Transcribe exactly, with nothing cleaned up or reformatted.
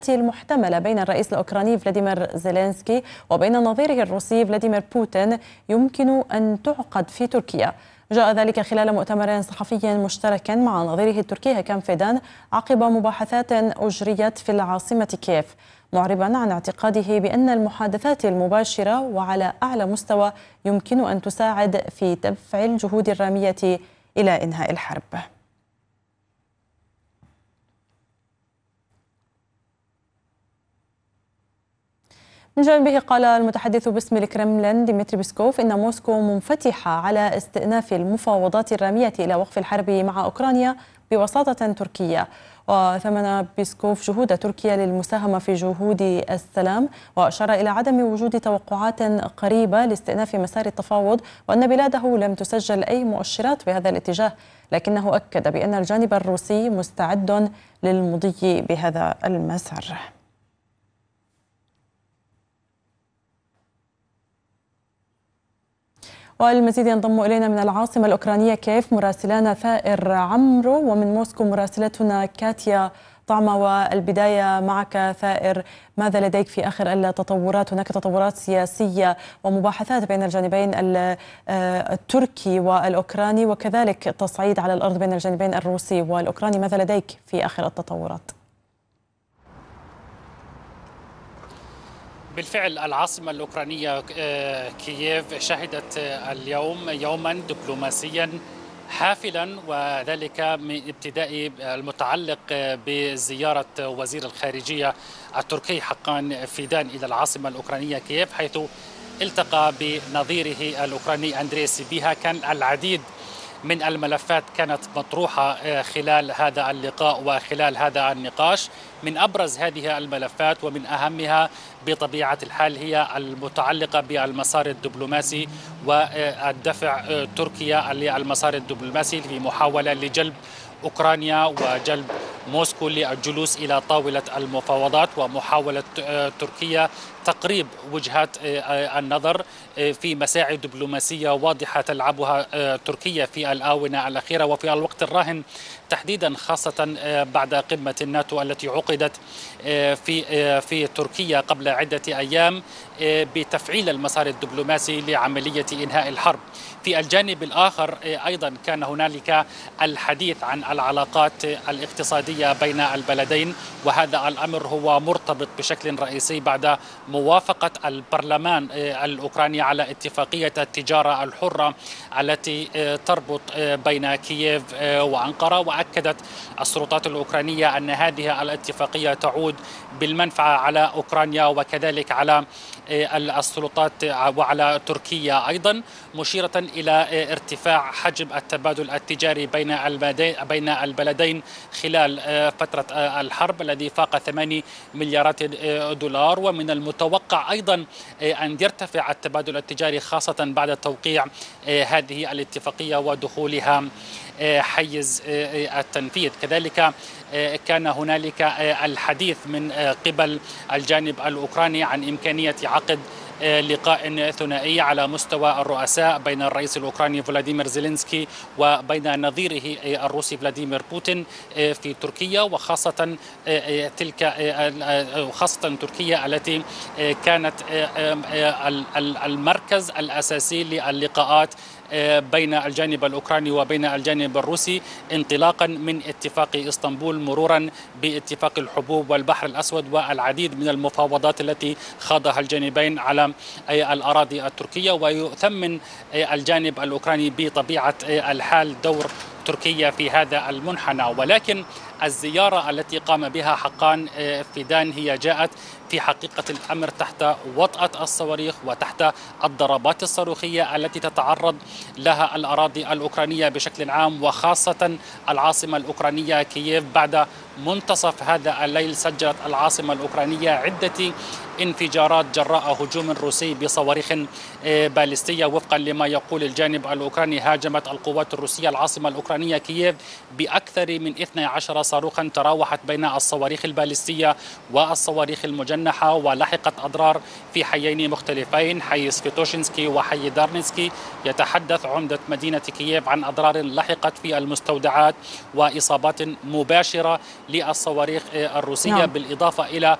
المحتملة بين الرئيس الأوكراني فلاديمير زيلينسكي وبين نظيره الروسي فلاديمير بوتين يمكن أن تعقد في تركيا. جاء ذلك خلال مؤتمر صحفي مشترك مع نظيره التركي هاكان فيدان عقب مباحثات أجريت في العاصمة كييف، معربا عن اعتقاده بأن المحادثات المباشرة وعلى أعلى مستوى يمكن أن تساعد في دفع الجهود الرامية إلى إنهاء الحرب. من جانبه قال المتحدث باسم الكرملين ديمتري بيسكوف إن موسكو منفتحة على استئناف المفاوضات الرامية إلى وقف الحرب مع أوكرانيا بوساطة تركية. وثمن بيسكوف جهود تركيا للمساهمة في جهود السلام، وأشار إلى عدم وجود توقعات قريبة لاستئناف مسار التفاوض، وأن بلاده لم تسجل أي مؤشرات بهذا الاتجاه، لكنه أكد بأن الجانب الروسي مستعد للمضي بهذا المسار. والمزيد ينضم إلينا من العاصمة الأوكرانية كييف مراسلانا ثائر عمرو، ومن موسكو مراسلتنا كاتيا طعمة. والبداية معك ثائر، ماذا لديك في آخر التطورات؟ هناك تطورات سياسية ومباحثات بين الجانبين التركي والأوكراني، وكذلك تصعيد على الأرض بين الجانبين الروسي والأوكراني، ماذا لديك في آخر التطورات؟ بالفعل العاصمة الأوكرانية كييف شهدت اليوم يوما دبلوماسيا حافلا، وذلك من ابتداء المتعلق بزيارة وزير الخارجية التركي حقان فيدان إلى العاصمة الأوكرانية كييف، حيث التقى بنظيره الأوكراني أندري سيبيها. كان العديد من الملفات كانت مطروحة خلال هذا اللقاء وخلال هذا النقاش. من أبرز هذه الملفات ومن أهمها بطبيعة الحال هي المتعلقة بالمسار الدبلوماسي والدفع تركيا للمسار الدبلوماسي في محاولة لجلب أوكرانيا وجلب موسكو للجلوس إلى طاولة المفاوضات، ومحاولة تركيا تقريب وجهات النظر في مساعي دبلوماسية واضحة تلعبها تركيا في الآونة الأخيرة وفي الوقت الراهن تحديدا، خاصة بعد قمة الناتو التي عقدت في في تركيا قبل عدة أيام بتفعيل المسار الدبلوماسي لعملية إنهاء الحرب. في الجانب الآخر أيضا كان هنالك الحديث عن العلاقات الاقتصادية بين البلدين، وهذا الأمر هو مرتبط بشكل رئيسي بعد موافقة البرلمان الأوكراني على اتفاقية التجارة الحرة التي تربط بين كييف وأنقرة. وأكدت السلطات الأوكرانية أن هذه الاتفاقية تعود بالمنفعة على أوكرانيا وكذلك على السلطات وعلى تركيا أيضا، مشيرة إلى ارتفاع حجم التبادل التجاري بين بين البلدين خلال فترة الحرب الذي فاق ثمانية مليارات دولار. ومن المتوقع أيضا أن يرتفع التبادل التجاري خاصة بعد توقيع هذه الاتفاقية ودخولها حيز التنفيذ. كذلك كان هنالك الحديث من قبل الجانب الأوكراني عن إمكانية عقد لقاء ثنائي على مستوى الرؤساء بين الرئيس الأوكراني فلاديمير زيلينسكي وبين نظيره الروسي فلاديمير بوتين في تركيا، وخاصة تلك وخاصة تركيا التي كانت المركز الأساسي للقاءات بين الجانب الأوكراني وبين الجانب الروسي، انطلاقا من اتفاق إسطنبول مرورا باتفاق الحبوب والبحر الأسود والعديد من المفاوضات التي خاضها الجانبين على الأراضي التركية. ويثمن الجانب الأوكراني بطبيعة الحال دور تركيا في هذا المنحنى، ولكن الزيارة التي قام بها حقان فيدان هي جاءت في حقيقة الأمر تحت وطأة الصواريخ وتحت الضربات الصاروخية التي تتعرض لها الأراضي الأوكرانية بشكل عام، وخاصة العاصمة الأوكرانية كييف. بعد منتصف هذا الليل سجلت العاصمة الأوكرانية عدة انفجارات جراء هجوم روسي بصواريخ باليستية. وفقا لما يقول الجانب الأوكراني، هاجمت القوات الروسية العاصمة الأوكرانية كييف بأكثر من اثنتي عشرة صاروخا تراوحت بين الصواريخ البالستية والصواريخ المجنحة، ولحقت أضرار في حيين مختلفين، حي سكيتوشنسكي وحي دارنسكي. يتحدث عمدة مدينة كييف عن أضرار لحقت في المستودعات وإصابات مباشرة للصواريخ الروسية، نعم. بالإضافة إلى